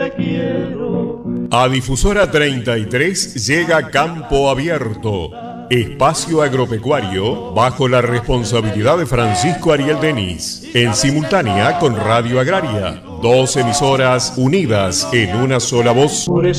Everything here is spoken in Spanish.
te quiero. A Difusora 33 llega Campo Abierto, espacio agropecuario bajo la responsabilidad de Francisco Ariel Denis, en simultánea con Radio Agraria, 2 emisoras unidas en una sola voz.